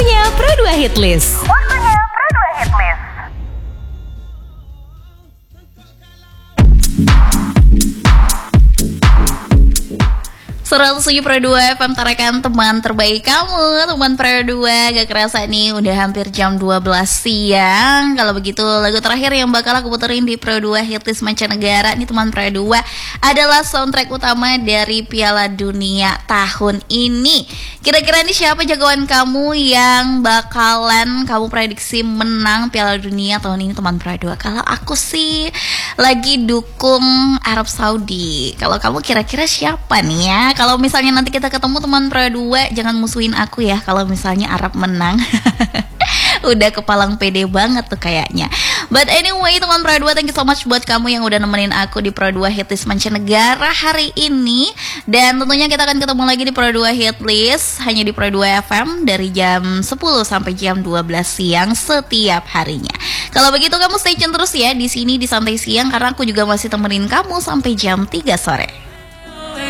Waktunya Pro 2 Hitlist. 107 Pro 2 FM tarekan teman terbaik kamu, teman Pro 2. Gak kerasa nih udah hampir jam 12 siang. Kalau begitu lagu terakhir yang bakal aku puterin di Pro 2 Hitlist Mancanegara nih teman Pro 2 adalah soundtrack utama dari Piala Dunia tahun ini. Kira-kira nih siapa jagoan kamu yang bakalan kamu prediksi menang Piala Dunia tahun ini teman Pro 2? Kalau aku sih lagi dukung Arab Saudi. Kalau kamu kira-kira siapa nih ya? Kalau misalnya nanti kita ketemu teman Pro 2, jangan musuhin aku ya kalau misalnya Arab menang. Udah kepalang pede banget tuh kayaknya. But anyway teman Pro 2, thank you so much buat kamu yang udah nemenin aku di Pro 2 Hitlist Mancanegara hari ini. Dan tentunya kita akan ketemu lagi di Pro 2 Hitlist hanya di Pro 2 FM dari jam 10 sampai jam 12 siang setiap harinya. Kalau begitu kamu stay tune terus ya di sini di Santai Siang, karena aku juga masih temenin kamu sampai jam 3 sore.